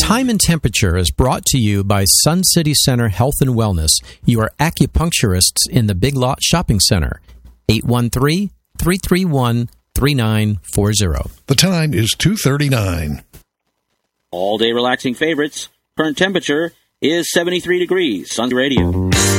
Time and Temperature is brought to you by Sun City Center Health and Wellness, your acupuncturists in the Big Lot Shopping Center. 813-331-3940. The time is 2:39. All-day relaxing favorites. Current temperature is 73 degrees. Sun Radio.